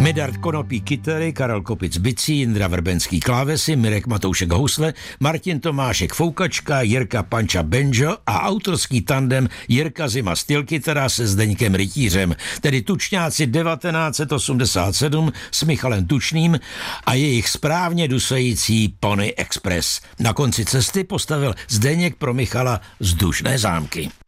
Medard Konopí kytary, Karel Kopic bicí, Jindra Vrbenský klávesy, Mirek Matoušek housle, Martin Tomášek foukačka, Jirka Panča banjo a autorský tandem Jirka Zima stylkytara se Zdeňkem Rytířem, tedy tučňáci 1987 s Michalem Tučným a jejich správně dusající Pony Express. Na konci cesty postavil Zdeněk pro Michala vzdušné zámky.